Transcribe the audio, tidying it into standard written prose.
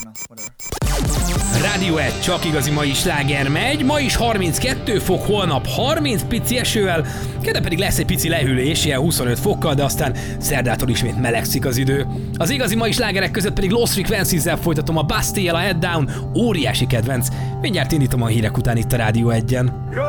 Rádió 1, csak igazi mai sláger megy, ma is 32 fok, holnap 30 pici esővel, kedden pedig lesz egy pici lehűlés, ilyen 25 fokkal, de aztán szerdától ismét melegszik az idő. Az igazi mai slágerek között pedig Lost Frequencies-zel folytatom a Bastille, a Head Down, óriási kedvenc. Mindjárt indítom a hírek után itt a Rádió 1-en.